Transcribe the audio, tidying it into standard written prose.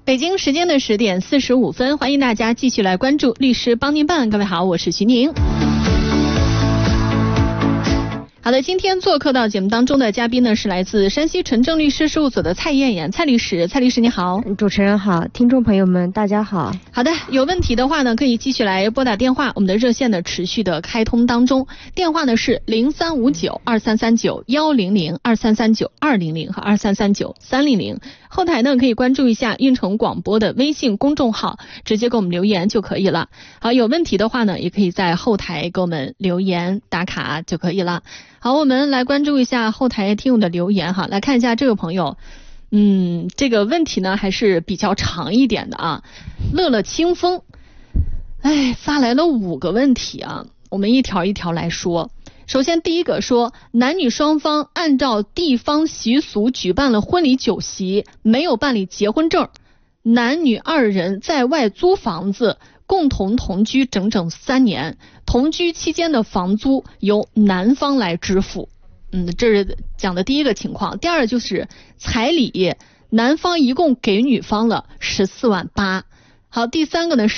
北京时间的10点45分，欢迎大家继续来关注律师帮您办。各位好，我是徐宁。好的，今天做客到节目当中的嘉宾呢是来自山西纯正律师事务所的蔡艳艳，蔡律师你好。 主持人好，听众朋友们大家好。 好的，有问题的话呢可以继续来拨打电话，我们的热线呢持续的开通当中，电话呢是03592339-100、2339-200和2339-300。后台呢可以关注一下运城广播的微信公众号，直接给我们留言就可以了。好，有问题的话呢也可以在后台给我们留言打卡就可以了。好，我们来关注一下后台听友的留言哈，来看一下这个朋友，这个问题呢还是比较长一点的啊。乐乐清风，发来了5个问题啊，我们一条一条来说。首先第一个说，男女双方按照地方习俗举办了婚礼酒席，没有办理结婚证，男女2人在外租房子，共同居整整3年，同居期间的房租由男方来支付。这是讲的第一个情况。第二就是彩礼，男方一共给女方了14.8万。好，第三个呢